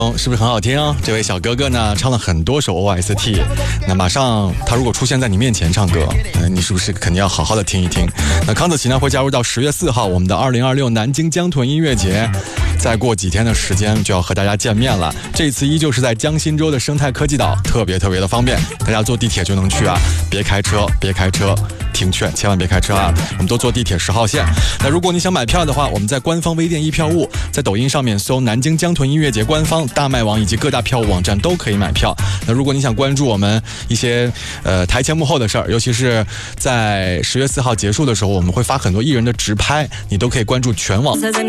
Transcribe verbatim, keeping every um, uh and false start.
嗯，是不是很好听啊？这位小哥哥呢，唱了很多首 O S T。那马上他如果出现在你面前唱歌，呃、你是不是肯定要好好的听一听？那康子琪呢会加入到十月四号我们的二零二六南京江豚音乐节，再过几天的时间就要和大家见面了。这次依旧是在江心洲的生态科技岛，特别特别的方便，大家坐地铁就能去啊！别开车，别开车。听劝，千万别开车啊！我们都坐地铁十号线。那如果你想买票的话，我们在官方微店一票务，在抖音上面搜南京江豚音乐节官方、大麦网以及各大票务网站都可以买票。那如果你想关注我们一些呃台前幕后的事儿，尤其是在十月四号结束的时候，我们会发很多艺人的直拍，你都可以关注全网。